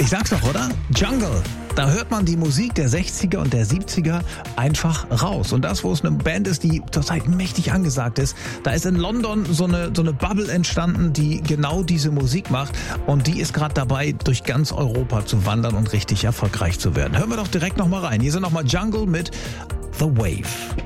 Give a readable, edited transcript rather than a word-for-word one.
Ich sag's doch, oder? Jungle. Da hört man die Musik der 60er und der 70er einfach raus. Und das, wo es eine Band ist, die zurzeit mächtig angesagt ist, da ist in London so eine Bubble entstanden, die genau diese Musik macht. Und die ist gerade dabei, durch ganz Europa zu wandern und richtig erfolgreich zu werden. Hören wir doch direkt nochmal rein. Hier sind nochmal Jungle mit The Wave.